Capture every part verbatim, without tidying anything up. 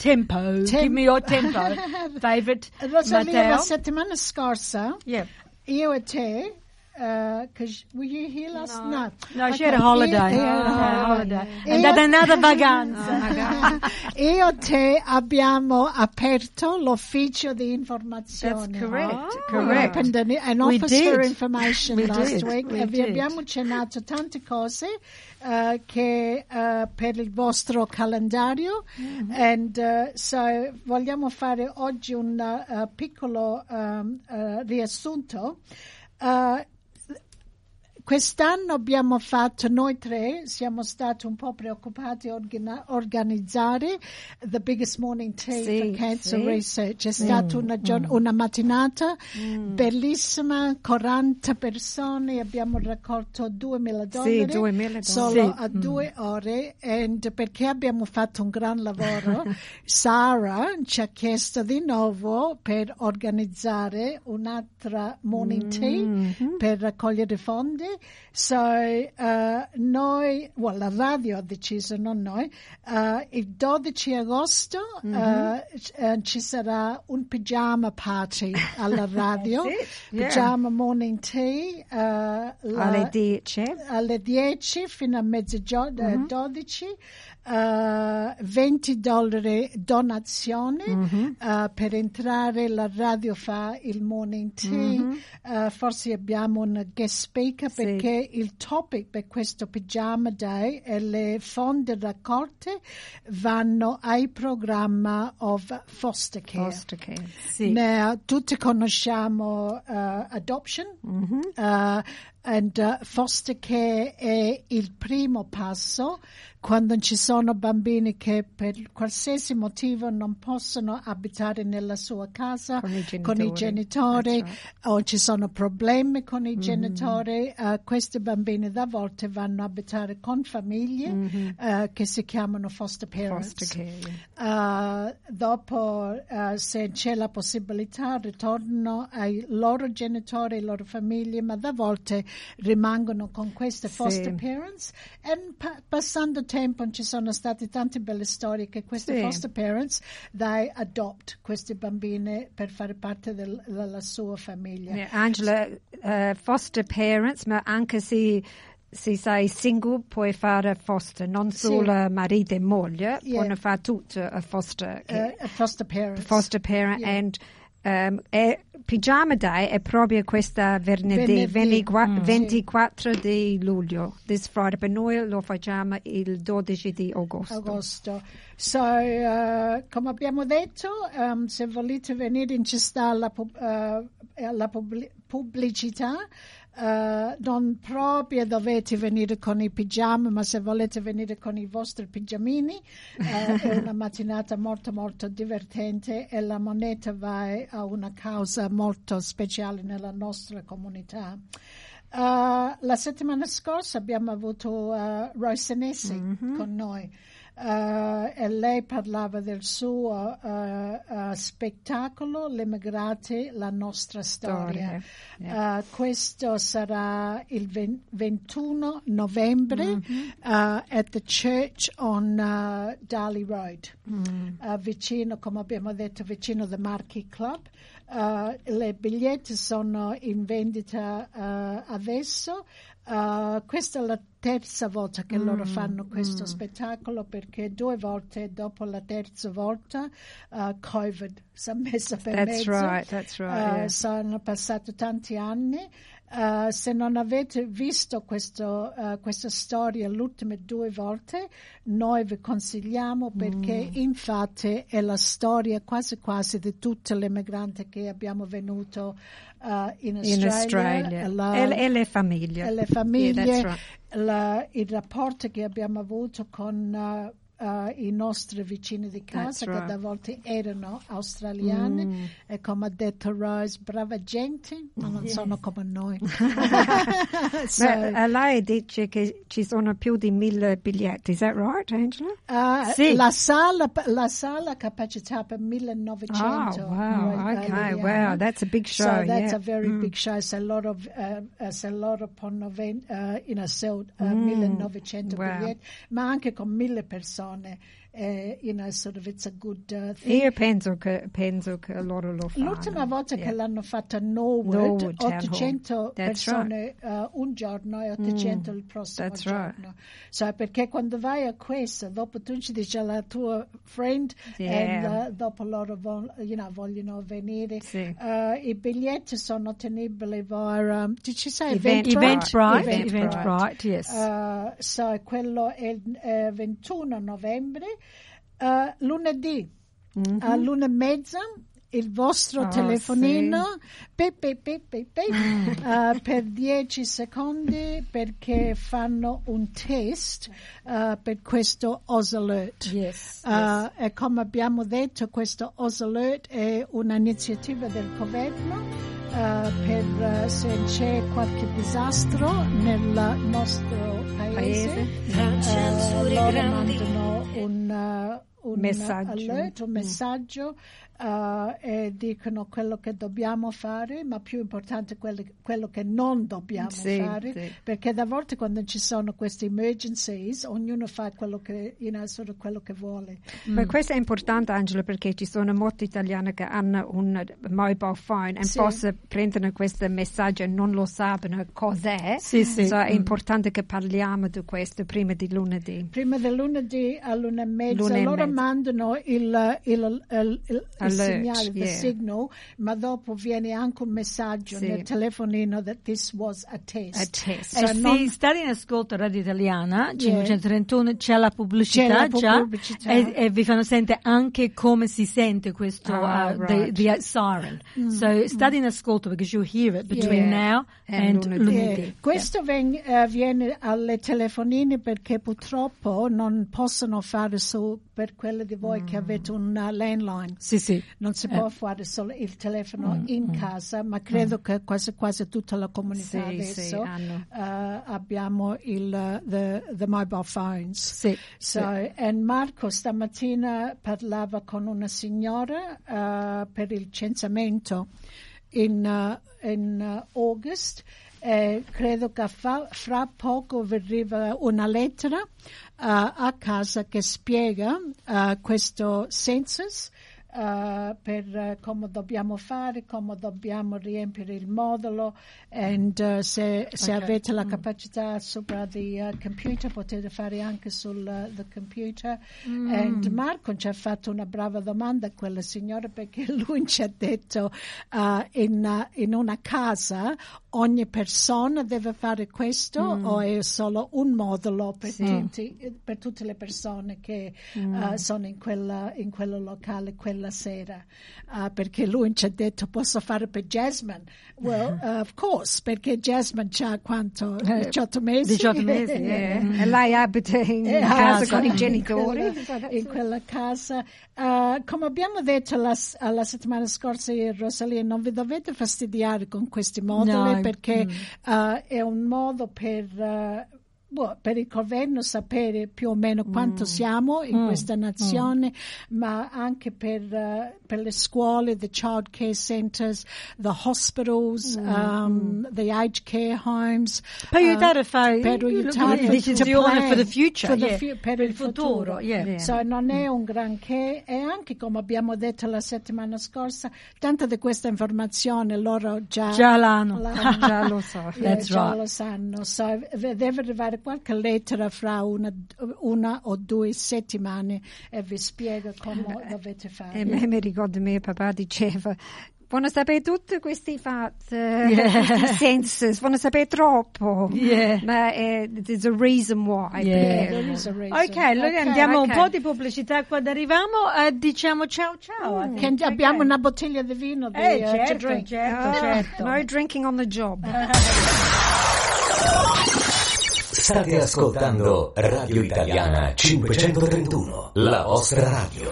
tempo. Tem- Give me your tempo. David, Rosalia, Matteo. la settimana scorsa, Yeah. io e te, because were you here last No. night? No, she Okay. had a holiday. Io, She had a oh, holiday. Io- And then another vacanza. io e te abbiamo aperto l'ufficio di informazione. That's correct. We Correct. opened an, an We office did. for information We last did. week We e vi did. abbiamo cenato tante cose uh, che uh, per il vostro calendario Mm-hmm. and uh, so vogliamo fare oggi un uh, piccolo um, uh, riassunto. Uh, Quest'anno abbiamo fatto, noi tre siamo stati un po' preoccupati a organa- organizzare The Biggest Morning Tea Sì, for Cancer sì. Research. È stata una, giorn- una mattinata Mm. bellissima, quaranta persone, abbiamo raccolto duemila dollari Sì, duemila solo dollari. a due ore and perché abbiamo fatto un gran lavoro, Sara ci ha chiesto di nuovo per organizzare un'altra morning tea Mhm. per raccogliere fondi. So, uh, noi, well, la radio ha deciso, non noi, uh, il dodici agosto uh, c- uh, ci sarà un pigiama party alla radio, That's it, yeah. pigiama morning tea, uh, la- Alle dieci. alle dieci fino a mezzogiorno, eh, dodici, uh, venti dollari donazione uh, per entrare. La radio fa il morning tea, uh, forse abbiamo un guest speaker Sì. perché il topic per questo Pyjama Day e le fondi raccolte vanno ai programma of foster care. Foster care. Sì. Now, tutti conosciamo uh, adoption, uh, and uh, foster care è il primo passo quando ci sono bambini che per qualsiasi motivo non possono abitare nella sua casa Con i genitori. con i genitori, That's o ci sono problemi con i genitori. Uh, questi bambini da volte vanno a abitare con famiglie uh, che si chiamano foster parents. Foster care. Uh, dopo, uh, se c'è la possibilità, ritornano ai loro genitori, alle loro famiglie, ma da volte rimangono con queste Sì. foster parents. E pa- passando tempo ci sono state tante belle storie che questi Sì. foster parents dai adopt questi bambini per fare parte del- della sua famiglia. Yeah, Angela, uh, foster parents, ma anche se, se sei single puoi fare foster, non solo marito e moglie, Yeah. puoi fare tutto a foster, Uh, a foster parents. foster parent. Yeah. And um, è, Pyjama Day è proprio questa venerdì, Venerdì. ventiqua- Mm. ventiquattro di luglio, this Friday, per noi lo facciamo il dodici di agosto. agosto. So, uh, come abbiamo detto, um, se volete venire in città alla, pub- uh, alla pubblic- pubblicità, uh, non proprio dovete venire con i pigiama, ma se volete venire con i vostri pigiamini, uh, è una mattinata molto molto divertente e la moneta va a una causa molto speciale nella nostra comunità. Uh, la settimana scorsa abbiamo avuto uh, Roy Senesi con noi. Uh, e lei parlava del suo uh, uh, spettacolo L'Emigrati, la nostra storia. Storia, Uh, questo sarà il ven- ventuno novembre uh, at the church on uh, Darley Road, uh, vicino, come abbiamo detto, vicino The Marquee Club. Uh, le biglietti sono in vendita uh, adesso. Uh, questa è la terza volta che loro fanno questo spettacolo, perché due volte dopo la terza volta uh, Covid si è messa per That's mezzo. right, that's right, Uh, yeah. Sono passati tanti anni. Uh, se non avete visto questo, uh, questa storia le ultime due volte, noi vi consigliamo, perché infatti è la storia quasi quasi di tutte le migranti che abbiamo venuto uh, in Australia. In Australia. La- e, e le famiglie. e le famiglie, Yeah, that's right. la- il rapporto che abbiamo avuto con uh, uh, i nostri vicini di casa, That's che right. da volte erano australiani, e come ha detto Rose, brava gente, ma non sono come noi. So, Beh, lei dice che ci sono più di mille biglietti, is that right, Angela? uh, Sì. la sala la sala ha capacità per millenovecento. Oh, wow, right, okay, italiani. wow, that's a big show, So that's yeah. a very Mm. big show. Se loro, uh, uh, se loro ponno ven- uh, in a sale, uh, Mm, millenovecento wow. biglietti, ma anche con mille persone. persone. Uh, you know, sort of it's a good uh, thing. Io penso che, penso che loro lo fanno. L'ultima volta yeah. che l'hanno fatta a Norwood, Norwood ottocento persone right. uh, un giorno e ottocento mm, il prossimo that's giorno. Right. So, perché quando vai a questo, dopo tu ci dici alla tua friend yeah. e uh, dopo loro vo- you know, vogliono venire. Sì. Uh, I biglietti sono ottenibili via, um, ti ci sai? Eventbrite. Eventbrite, Eventbrite, yes. Uh, so, quello è il uh, ventuno novembre. Uh, lunedì mm-hmm. a l'una e mezza il vostro oh, telefonino sì. pe, pe, pe, pe, pe, uh, per dieci secondi perché fanno un test uh, per questo O S Alert. Yes, uh, yes. E come abbiamo detto, questo O S Alert è un'iniziativa del governo Uh, per uh, se c'è qualche disastro nel nostro paese, paese. Uh, loro mandano un, uh, un messaggio. alert, un mm. messaggio uh, e dicono quello che dobbiamo fare, ma più importante quello, quello che non dobbiamo sì, fare, sì. perché da volte quando ci sono queste emergencies ognuno fa quello che, you know, solo quello che vuole. Mm. Ma questo è importante, Angela, perché ci sono molti italiani che hanno un mobile phone e sì. possono prendere questo messaggio e non lo sanno cos'è. Sì, sì. So, mm. è importante che parliamo di questo prima di lunedì. Prima del lunedì all'una e mezza Luna loro e mezza. mandano il, il, il, il, il Alert, segnale, yeah. il signal, ma dopo viene anche un messaggio sì. nel telefonino that this was a test. A test. E So se non... state in ascolto Radio Italiana, Yeah. cinquecentotrentuno, c'è la pubblicità, C'è la già, pubblicità. E, e vi fanno sentire anche come si sente questo Ah, uh, right. the, the siren. Mm. So state in ascolto because you'll hear it between Yeah. now and, And lunedì. lunedì. Eh, questo ven- uh, viene alle telefonine perché purtroppo non possono fare solo per quelle di voi mm. che avete un uh, landline. Sì, sì. Non si Eh. può fare solo il telefono Mm, in mm. casa, ma credo Mm. che quasi quasi tutta la comunità Sì, adesso sì, hanno. uh, abbiamo il uh, the, the mobile phones. Sì, So, sì. e Marco stamattina parlava con una signora uh, per il censimento in, uh, in uh, August. Eh, credo che fa, fra poco arriva una lettera uh, a casa che spiega uh, questo census uh, per uh, come dobbiamo fare, come dobbiamo riempire il modulo e uh, se, se Okay. avete la Mm. capacità sopra di uh, computer potete fare anche sul uh, the computer. Mm. E Marco ci ha fatto una brava domanda a quella signora perché lui ci ha detto uh, in, uh, in una casa ogni persona deve fare questo Mm. o è solo un modulo per, Sì. tutti, per tutte le persone che Mm. uh, sono in, quella, in quello locale quella sera? Uh, perché lui ci ha detto posso fare per Jasmine? Well, uh, of course, perché Jasmine c'ha quanto? diciotto mesi? diciotto mesi, Eh, Mm. E lei abita in Eh, casa casa, con i in genitori. quella, in quella casa. Uh, come abbiamo detto la, la settimana scorsa, io e Rosalia, non vi dovete fastidiare con questi moduli No, perché mm. uh, è un modo per... Uh, boh, per il governo sapere più o meno quanto Mm. siamo in Mm. questa nazione, ma anche per, uh, per le scuole, the child care centers, the hospitals, um, the aged care homes. Per aiutare a fare per aiutare le decisioni to for the plan, future, for the yeah. fu- per Per il futuro. yeah. Yeah. So, non è un granché e anche come abbiamo detto la settimana scorsa, tanta di questa informazione loro già, Già l'hanno. l'hanno- Già lo so. Yeah, That's già right. lo sanno. So, v- deve arrivare qualche lettera fra una, una o due settimane e vi spiega come dovete fare. E me mi ricordo mio papà diceva vogliono sapere tutti questi fatti, Yeah. questi census, vogliono sapere troppo. Yeah. Ma eh, there's a reason why. Yeah. There is a reason. Ok, allora Ok. andiamo ok. un po' di pubblicità quando arriviamo e diciamo ciao ciao. Mm. Che Ok. abbiamo una bottiglia di vino di, Eh, uh, to certo, drink. certo, Ah, certo. no drinking on the job. State ascoltando Radio Italiana cinquecentotrentuno, la vostra radio.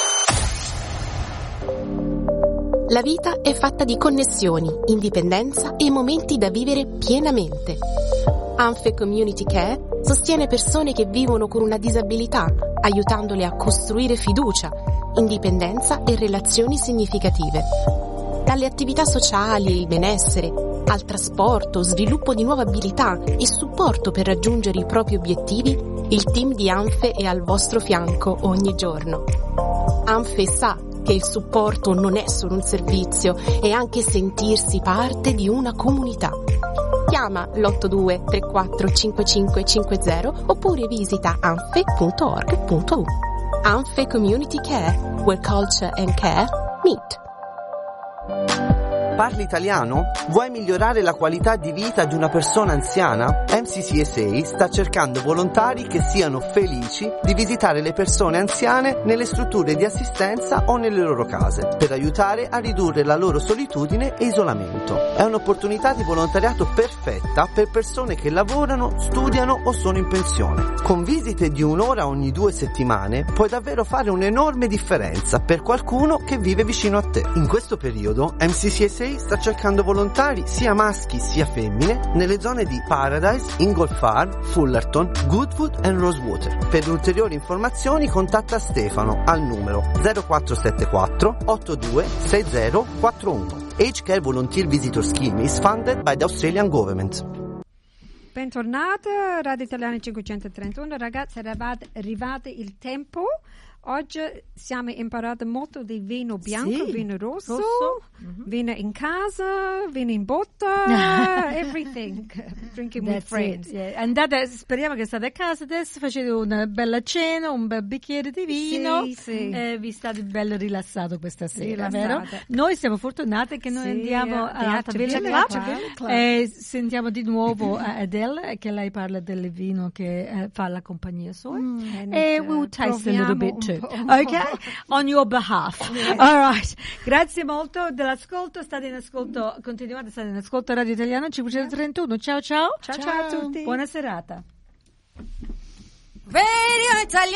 La vita è fatta di connessioni, indipendenza e momenti da vivere pienamente. Anfe Community Care sostiene persone che vivono con una disabilità, aiutandole a costruire fiducia, indipendenza e relazioni significative. Dalle attività sociali e il benessere, al trasporto, sviluppo di nuove abilità e supporto per raggiungere i propri obiettivi, Il team di Anfe è al vostro fianco ogni giorno. Anfe sa che il supporto non è solo un servizio, è anche sentirsi parte di una comunità. Chiama l'otto due tre quattro cinque cinque cinque zero oppure visita anfe punto org punto u. Anfe Community Care, where culture and care meet. Parli italiano? Vuoi migliorare la qualità di vita di una persona anziana? M C C S A sta cercando volontari che siano felici di visitare le persone anziane nelle strutture di assistenza o nelle loro case, per aiutare a ridurre la loro solitudine e isolamento. È un'opportunità di volontariato perfetta per persone che lavorano, studiano o sono in pensione. Con visite di un'ora ogni due settimane puoi davvero fare un'enorme differenza per qualcuno che vive vicino a te. In questo periodo M C C S A sta cercando volontari sia maschi sia femmine nelle zone di Paradise, Ingold Farm, Fullerton, Goodwood e Rosewater. Per ulteriori informazioni contatta Stefano al numero zero quattro sette quattro otto due sei zero quattro uno. Age Care Volunteer Visitor Scheme is funded by the Australian Government. Bentornata, Radio Italiana cinquecentotrentuno. Ragazzi, è arrivato il tempo. Oggi siamo imparati molto di vino bianco, sì, vino rosso, rosso. Mm-hmm. vino in casa, vino in botta, everything. Drinking with friends. Yeah. Andate, speriamo che state a casa adesso, facete una bella cena, un bel bicchiere di vino, sì, sì. Eh, vi state bello rilassato questa sera, Rilassate. vero? Noi siamo fortunate che noi sì, andiamo eh, all'Alta Villa Villa Club Club. e sentiamo di nuovo Adele, che lei parla del vino che eh, fa la compagnia sua. Mm, e eh, we'll taste a little proviamo bit un too. po'. Ok? On your behalf. Yes. All right. Grazie molto dell'ascolto. State in ascolto, continuate a stare in ascolto Radio Italiana cinquecentotrentuno. Ciao ciao. Ciao ciao a tutti. Buona serata. Radio Italiana.